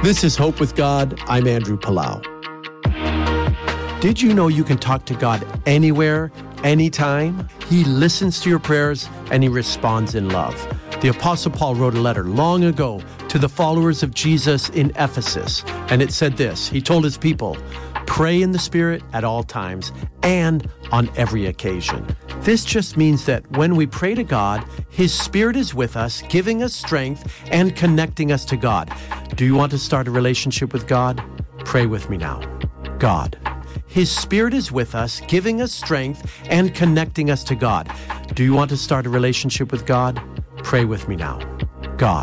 This is Hope with God. I'm Andrew Palau. Did you know you can talk to God anywhere, anytime? He listens to your prayers and he responds in love. The Apostle Paul wrote a letter long ago to the followers of Jesus in Ephesus, and it said this. He told his people, pray in the Spirit at all times and on every occasion. This just means that when we pray to God, His Spirit is with us, giving us strength and connecting us to God. Do you want to start a relationship with God? Pray with me now. God. His Spirit is with us, giving us strength and connecting us to God. Do you want to start a relationship with God? Pray with me now.